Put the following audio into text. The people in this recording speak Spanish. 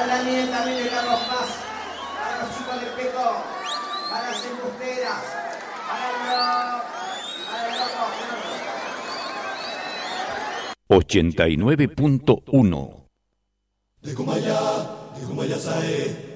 la nieta, mire Carlos Paz, para los chicos de Peco, para las embusteras, para el loco. 89.1 de Kumaya Sae.